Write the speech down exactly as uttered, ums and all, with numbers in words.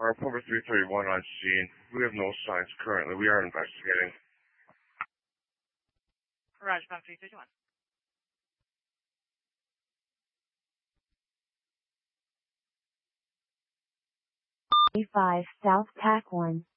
Our October three thirty-one on scene. We have no signs currently. We are investigating. Garage Box three thirty-one. five South Tack one.